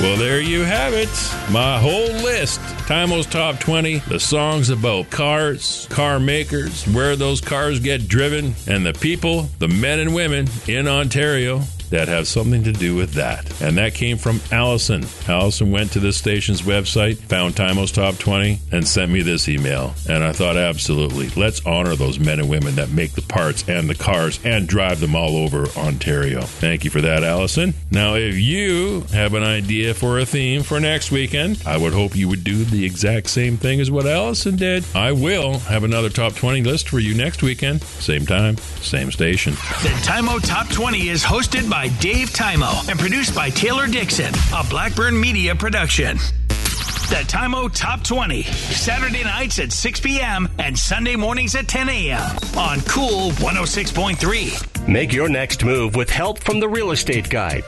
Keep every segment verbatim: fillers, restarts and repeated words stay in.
Well, there you have it. My whole list. Timo's Top twenty, the songs about cars, car makers, where those cars get driven, and the people, the men and women in Ontario that have something to do with that. And that came from Allison. Allison went to this station's website, found Timo's Top twenty, and sent me this email. And I thought, absolutely, let's honor those men and women that make the parts and the cars and drive them all over Ontario. Thank you for that, Allison. Now, if you have an idea for a theme for next weekend, I would hope you would do the exact same thing as what Allison did. I will have another Top twenty list for you next weekend. Same time, same station. The Timo Top twenty is hosted by Dave Timo and produced by Taylor Dixon, a Blackburn Media production. The Timo Top twenty, Saturday nights at six p.m. and Sunday mornings at ten a.m. on Cool one oh six point three. Make your next move with help from the Real Estate Guide.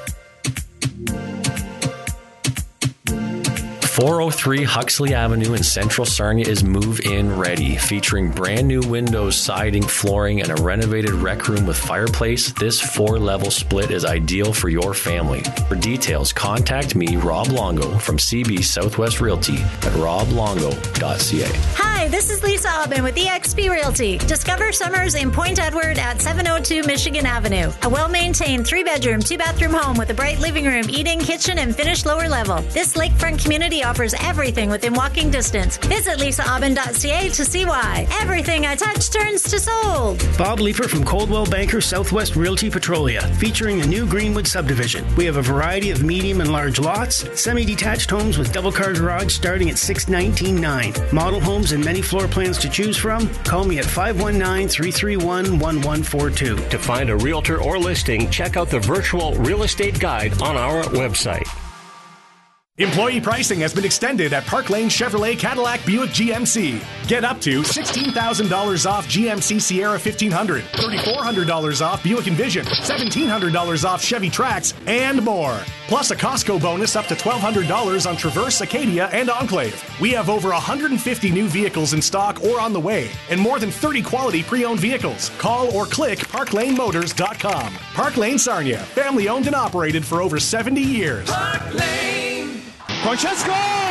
four oh three Huxley Avenue in Central Sarnia is move-in ready. Featuring brand new windows, siding, flooring, and a renovated rec room with fireplace, this four-level split is ideal for your family. For details, contact me, Rob Longo, from C B Southwest Realty at rob longo dot c a. Hi, this is Lisa Aubin with E X P Realty. Discover summers in Point Edward at seven oh two Michigan Avenue. A well-maintained three-bedroom, two-bathroom home with a bright living room, eating, kitchen, and finished lower level. This lakefront community offers everything within walking distance. Visit lisa aubin dot c a to see why. Everything I touch turns to sold. Bob Leifer from Coldwell Banker Southwest Realty Petrolia, featuring the new Greenwood subdivision. We have a variety of medium and large lots, semi-detached homes with double-car garage starting at six nineteen nine. Model homes and many floor plans to choose from. Call me at five one nine, three three one, one one four two. To find a realtor or listing, check out the virtual real estate guide on our website. Employee pricing has been extended at Park Lane Chevrolet Cadillac Buick G M C. Get up to sixteen thousand dollars off G M C Sierra fifteen hundred, three thousand four hundred dollars off Buick Envision, seventeen hundred dollars off Chevy Trax, and more. Plus a Costco bonus up to twelve hundred dollars on Traverse, Acadia, and Enclave. We have over one hundred fifty new vehicles in stock or on the way, and more than thirty quality pre-owned vehicles. Call or click park lane motors dot com. Park Lane Sarnia, family owned and operated for over seventy years. Park Lane! Francesco!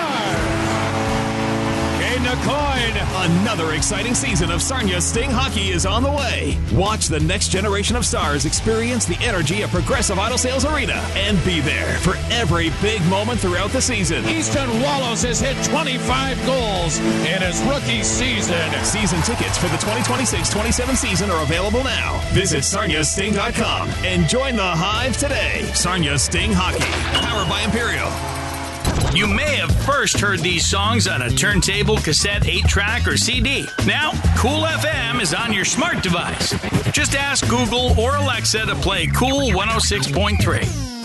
Caden Coyne. Another exciting season of Sarnia Sting hockey is on the way. Watch the next generation of stars experience the energy of Progressive Auto Sales Arena and be there for every big moment throughout the season. Easton Wallows has hit twenty-five goals in his rookie season. Season tickets for the twenty twenty-six twenty-seven season are available now. Visit sarnia sting dot com and join the Hive today. Sarnia Sting Hockey, powered by Imperial. You may have first heard these songs on a turntable, cassette, eight-track, or C D. Now, Cool F M is on your smart device. Just ask Google or Alexa to play Cool one oh six point three.